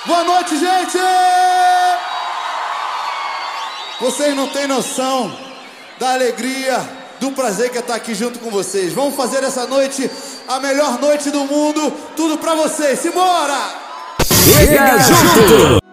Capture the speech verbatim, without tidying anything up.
Boa noite, gente! Vocês não têm noção da alegria, do prazer que é estar aqui junto com vocês. Vamos fazer essa noite a melhor noite do mundo. Tudo pra vocês. Simbora! Chega junto!